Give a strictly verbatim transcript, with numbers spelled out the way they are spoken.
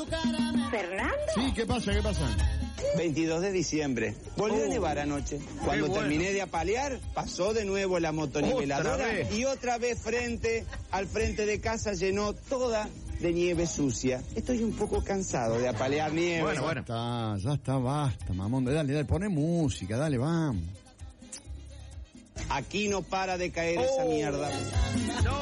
¿Fernando? Sí, ¿qué pasa? ¿Qué pasa? veintidós de diciembre. Volvió Oh. a nevar anoche. Cuando Qué bueno. terminé de apalear, pasó de nuevo la motoniveladora Otra vez. y otra vez frente al frente de casa llenó toda de nieve sucia. Estoy un poco cansado de apalear nieve. Bueno, bueno. Ya está, ya está, basta, mamón. Dale, dale, poné música, dale, vamos. Aquí no para de caer esa Oh. mierda.